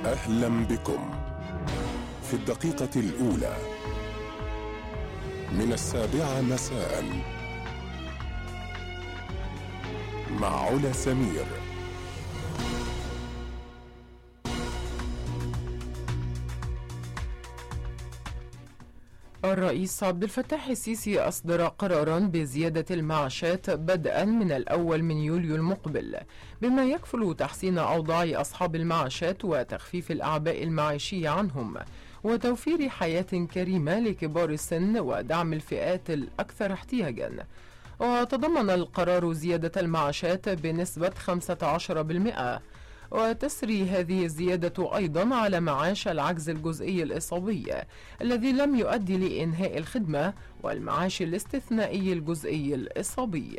أهلا بكم في الدقيقة الأولى من 7 مساء مع علا سمير. الرئيس عبد الفتاح السيسي أصدر قرارا بزيادة المعاشات بدءا من الأول من يوليو المقبل، بما يكفل تحسين أوضاع أصحاب المعاشات وتخفيف الأعباء المعيشية عنهم وتوفير حياة كريمة لكبار السن ودعم الفئات الأكثر احتياجا. وتضمن القرار زيادة المعاشات بنسبة 15%، وتسري هذه الزيادة أيضا على معاش العجز الجزئي الإصابي الذي لم يؤدي لإنهاء الخدمة والمعاش الاستثنائي الجزئي الإصابي.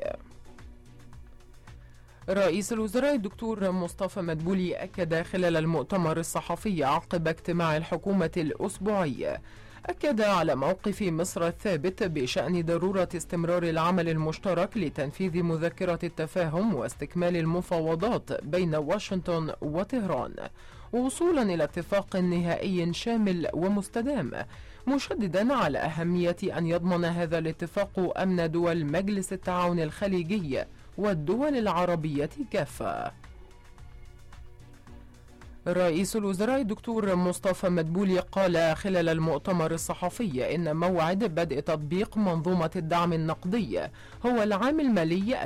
رئيس الوزراء الدكتور مصطفى مدبولي أكد خلال المؤتمر الصحفي عقب اجتماع الحكومة الأسبوعي على موقف مصر الثابت بشأن ضرورة استمرار العمل المشترك لتنفيذ مذكرة التفاهم واستكمال المفاوضات بين واشنطن وطهران ووصولا إلى اتفاق نهائي شامل ومستدام، مشددا على أهمية أن يضمن هذا الاتفاق أمن دول مجلس التعاون الخليجي والدول العربية كافة. رئيس الوزراء الدكتور مصطفى مدبولي قال خلال المؤتمر الصحفي إن موعد بدء تطبيق منظومة الدعم النقدي هو العام المالي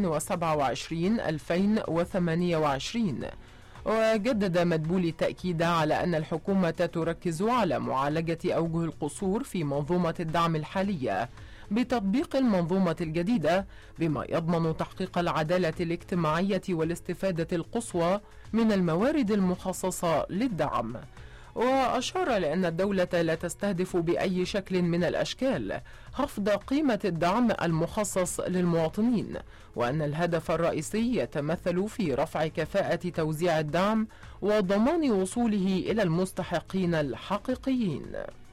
2027-2028. وجدد مدبولي التأكيد على أن الحكومة تركز على معالجة أوجه القصور في منظومة الدعم الحالية بتطبيق المنظومة الجديدة بما يضمن تحقيق العدالة الاجتماعية والاستفادة القصوى من الموارد المخصصة للدعم. وأشار لأن الدولة لا تستهدف بأي شكل من الأشكال خفض قيمة الدعم المخصص للمواطنين، وأن الهدف الرئيسي يتمثل في رفع كفاءة توزيع الدعم وضمان وصوله إلى المستحقين الحقيقيين.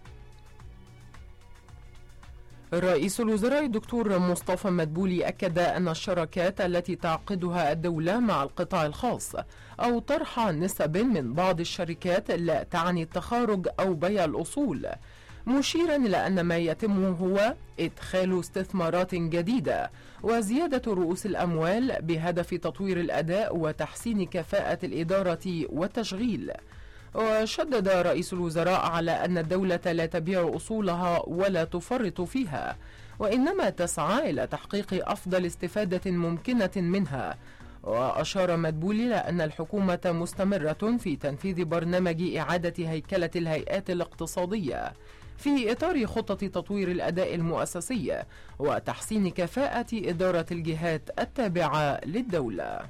رئيس الوزراء الدكتور مصطفى مدبولي أكد أن الشراكات التي تعقدها الدولة مع القطاع الخاص أو طرح نسب من بعض الشركات لا تعني التخارج أو بيع الأصول، مشيرا إلى أن ما يتم هو إدخال استثمارات جديدة وزيادة رؤوس الأموال بهدف تطوير الأداء وتحسين كفاءة الإدارة والتشغيل. وشدد رئيس الوزراء على أن الدولة لا تبيع أصولها ولا تفرط فيها، وإنما تسعى إلى تحقيق أفضل استفادة ممكنة منها. وأشار مدبولي إلى أن الحكومة مستمرة في تنفيذ برنامج إعادة هيكلة الهيئات الاقتصادية في إطار خطة تطوير الأداء المؤسسي وتحسين كفاءة إدارة الجهات التابعة للدولة.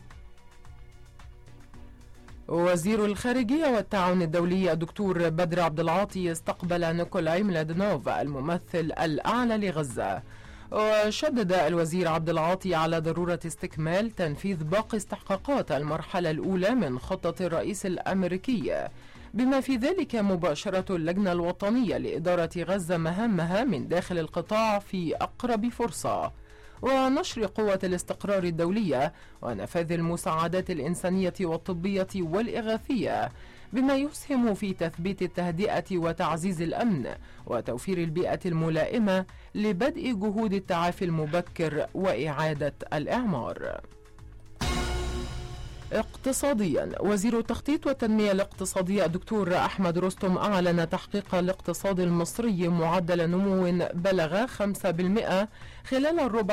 وزير الخارجية والتعاون الدولي الدكتور بدر عبد العاطي استقبل نيكولاي ميلادينوف الممثل الأعلى لغزة. وشدد الوزير عبد العاطي على ضرورة استكمال تنفيذ باقي استحقاقات المرحلة الأولى من خطة الرئيس الأمريكي، بما في ذلك مباشرة اللجنة الوطنية لإدارة غزة مهامها من داخل القطاع في أقرب فرصة، ونشر قوة الاستقرار الدولية ونفاذ المساعدات الإنسانية والطبية والإغاثية، بما يسهم في تثبيت التهدئة وتعزيز الأمن وتوفير البيئة الملائمة لبدء جهود التعافي المبكر وإعادة الإعمار. اقتصاديا، وزير التخطيط والتنمية الاقتصادية الدكتور أحمد رستم أعلن تحقيق الاقتصاد المصري معدل نمو بلغ 5% خلال الربع